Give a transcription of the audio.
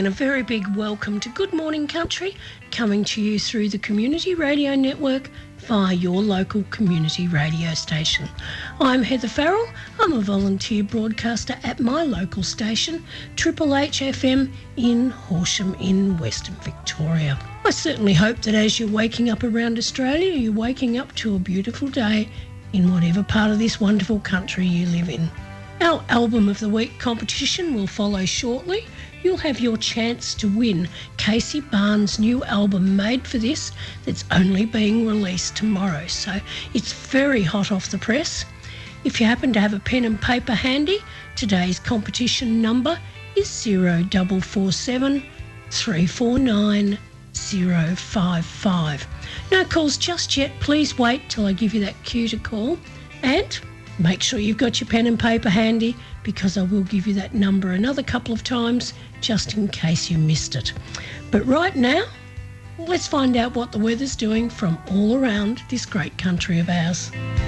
a very big welcome to Good Morning Country, coming to you through the Community Radio Network via your local community radio station. I'm Heather Farrell. I'm a volunteer broadcaster at my local station, Triple H FM in Horsham in Western Victoria. I certainly hope that as you're waking up around Australia, you're waking up to a beautiful day in whatever part of this wonderful country you live in. Our Album of the Week competition will follow shortly. You'll have your chance to win Casey Barnes' new album Made for This that's only being released tomorrow, so it's very hot off the press. If you happen to have a pen and paper handy, today's competition number is 0447 349 055. No calls just yet. Please wait till I give you that cue to call, and make sure you've got your pen and paper handy, because I will give you that number another couple of times just in case you missed it. But right now, let's find out what the weather's doing from all around this great country of ours.